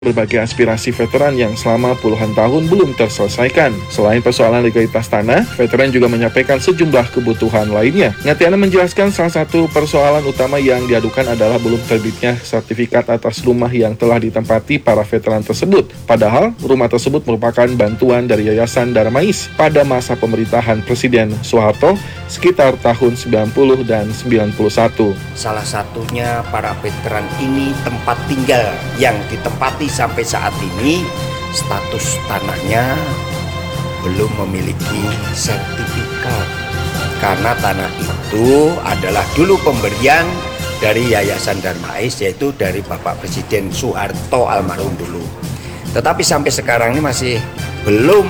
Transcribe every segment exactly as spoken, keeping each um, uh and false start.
berbagai aspirasi veteran yang selama puluhan tahun belum terselesaikan. Selain persoalan legalitas tanah, veteran juga menyampaikan sejumlah kebutuhan lainnya. Ngatiana menjelaskan salah satu persoalan utama yang diadukan adalah belum terbitnya sertifikat atas rumah yang telah ditempati para veteran tersebut. Padahal, rumah tersebut merupakan bantuan dari Yayasan Darmais pada masa pemerintahan Presiden Soeharto sekitar tahun sembilan puluh dan sembilan puluh satu. Salah satunya para veteran ini tempat tinggal yang ditempati sampai saat ini status tanahnya belum memiliki sertifikat, karena tanah itu adalah dulu pemberian dari Yayasan Darmais, yaitu dari Bapak Presiden Soeharto almarhum dulu. Tetapi sampai sekarang ini masih belum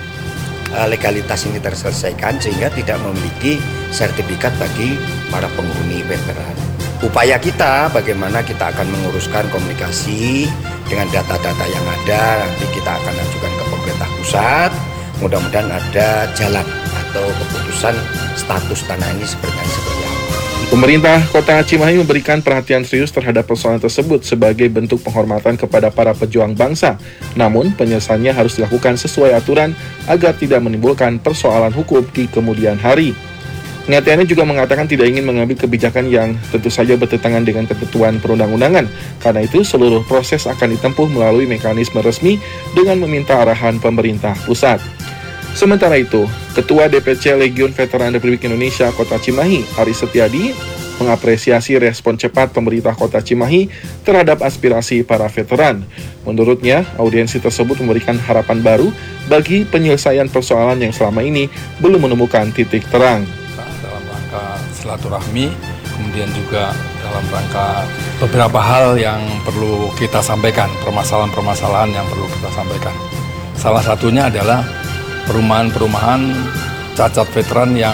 uh, legalitas ini terselesaikan, sehingga tidak memiliki sertifikat bagi para penghuni veteran. Upaya kita bagaimana kita akan menguruskan komunikasi dengan data-data yang ada, nanti kita akan ajukan ke pemerintah pusat. Mudah-mudahan ada jalan atau keputusan status tanah ini seperti seperti apa. Pemerintah Kota Cimahi memberikan perhatian serius terhadap persoalan tersebut sebagai bentuk penghormatan kepada para pejuang bangsa. Namun, penyelesaiannya harus dilakukan sesuai aturan agar tidak menimbulkan persoalan hukum di kemudian hari. Ngatiana juga mengatakan tidak ingin mengambil kebijakan yang tentu saja bertentangan dengan ketentuan perundang-undangan. Karena itu, seluruh proses akan ditempuh melalui mekanisme resmi dengan meminta arahan pemerintah pusat. Sementara itu, Ketua D P C Legiun Veteran Republik Indonesia Kota Cimahi, Aris Setiadi, mengapresiasi respon cepat pemerintah Kota Cimahi terhadap aspirasi para veteran. Menurutnya, audiensi tersebut memberikan harapan baru bagi penyelesaian persoalan yang selama ini belum menemukan titik terang. Dalam rangka silaturahmi, kemudian juga dalam rangka beberapa hal yang perlu kita sampaikan, permasalahan-permasalahan yang perlu kita sampaikan. Salah satunya adalah perumahan-perumahan cacat veteran yang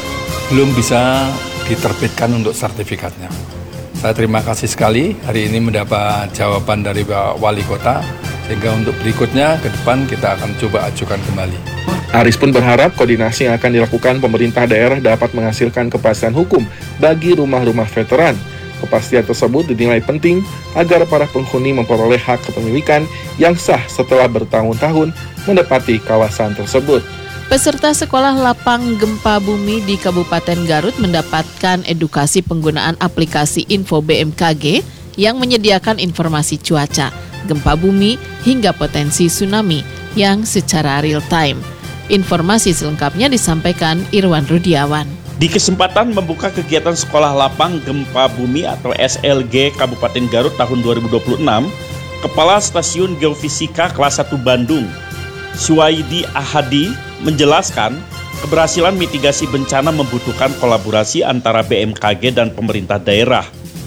belum bisa diterbitkan untuk sertifikatnya. Saya terima kasih sekali hari ini mendapat jawaban dari Pak Wali Kota, sehingga untuk berikutnya ke depan kita akan coba ajukan kembali. Aris pun berharap koordinasi yang akan dilakukan pemerintah daerah dapat menghasilkan kepastian hukum bagi rumah-rumah veteran. Kepastian tersebut dinilai penting agar para penghuni memperoleh hak kepemilikan yang sah setelah bertahun-tahun menempati kawasan tersebut. Peserta sekolah lapang gempa bumi di Kabupaten Garut mendapatkan edukasi penggunaan aplikasi Info B M K G yang menyediakan informasi cuaca, gempa bumi, hingga potensi tsunami yang secara real time. Informasi selengkapnya disampaikan Irwan Rudiawan. Di kesempatan membuka kegiatan Sekolah Lapang Gempa Bumi atau S L G Kabupaten Garut tahun dua ribu dua puluh enam, Kepala Stasiun Geofisika Kelas satu Bandung, Suwaidi Ahadi, menjelaskan keberhasilan mitigasi bencana membutuhkan kolaborasi antara B M K G dan pemerintah daerah.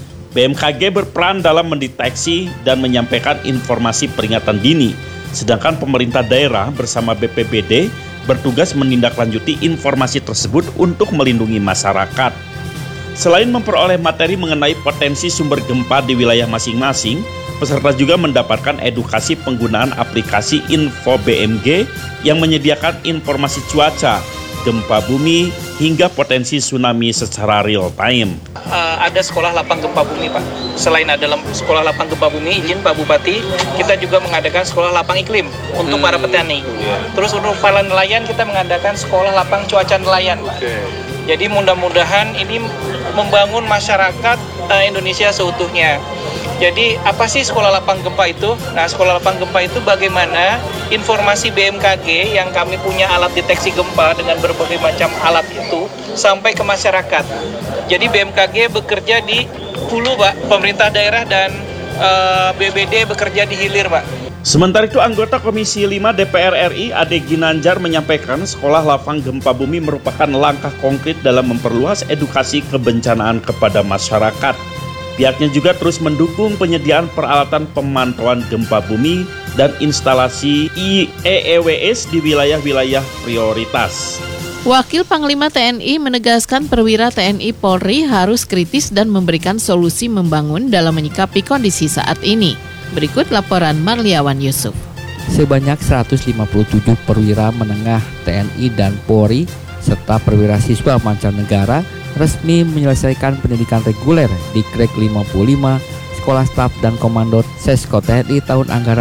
B M K G berperan dalam mendeteksi dan menyampaikan informasi peringatan dini, sedangkan pemerintah daerah bersama B P B D bertugas menindaklanjuti informasi tersebut untuk melindungi masyarakat. Selain memperoleh materi mengenai potensi sumber gempa di wilayah masing-masing, peserta juga mendapatkan edukasi penggunaan aplikasi Info B M G yang menyediakan informasi cuaca, gempa bumi, hingga potensi tsunami secara real time. Uh, ada sekolah lapang gempa bumi, Pak. Selain ada sekolah lapang gempa bumi, izin Pak Bupati, kita juga mengadakan sekolah lapang iklim untuk hmm. para petani. Yeah. Terus untuk para nelayan, kita mengadakan sekolah lapang cuaca nelayan, Pak. Okay. Jadi mudah-mudahan ini membangun masyarakat uh, Indonesia seutuhnya. Jadi apa sih sekolah lapang gempa itu? Nah, sekolah lapang gempa itu bagaimana informasi B M K G yang kami punya alat deteksi gempa dengan berbagai macam alat itu sampai ke masyarakat. Jadi B M K G bekerja di hulu, Pak. Pemerintah daerah dan uh, B B D bekerja di hilir, Pak. Sementara itu, anggota Komisi lima D P R R I Ade Ginanjar menyampaikan sekolah lapang gempa bumi merupakan langkah konkret dalam memperluas edukasi kebencanaan kepada masyarakat. Pihaknya juga terus mendukung penyediaan peralatan pemantauan gempa bumi dan instalasi E E W S di wilayah-wilayah prioritas. Wakil Panglima T N I menegaskan perwira T N I Polri harus kritis dan memberikan solusi membangun dalam menyikapi kondisi saat ini. Berikut laporan Marliawan Yusuf. Sebanyak seratus lima puluh tujuh perwira menengah T N I dan Polri serta perwira siswa mancanegara resmi menyelesaikan pendidikan reguler di Krek lima puluh lima Sekolah Staf dan Komando Sesko T N I tahun anggaran